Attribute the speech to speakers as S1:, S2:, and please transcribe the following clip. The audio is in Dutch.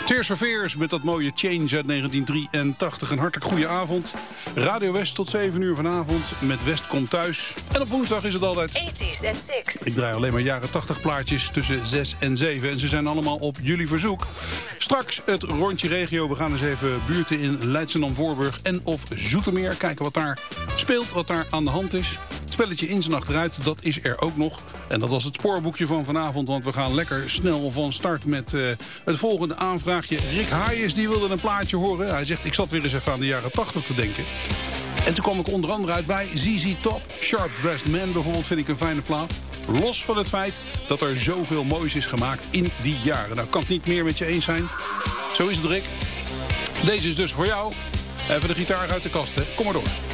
S1: Tears for Fears met dat mooie Change uit 1983. Een hartelijk goede avond. Radio West tot 7 uur vanavond met West komt thuis. En op woensdag is het altijd
S2: 80s at 6.
S1: Ik draai alleen maar jaren 80 plaatjes tussen 6 en 7. En ze zijn allemaal op jullie verzoek. Straks het rondje regio. We gaan eens even buurten in Leidschendam-Voorburg en of Zoetermeer. Kijken wat daar speelt, wat daar aan de hand is. Het spelletje in zijn achteruit, dat is er ook nog. En dat was het spoorboekje van vanavond. Want we gaan lekker snel van start met het volgende aanvraagje. Rick Hayes die wilde een plaatje horen. Hij zegt, ik zat weer eens even aan de jaren 80 te denken. En toen kwam ik onder andere uit bij ZZ Top. Sharp Dressed Man bijvoorbeeld vind ik een fijne plaat. Los van het feit dat er zoveel moois is gemaakt in die jaren. Nou, kan het niet meer met je eens zijn. Zo is het, Rick. Deze is dus voor jou. Even de gitaar uit de kast, hè. Kom maar door.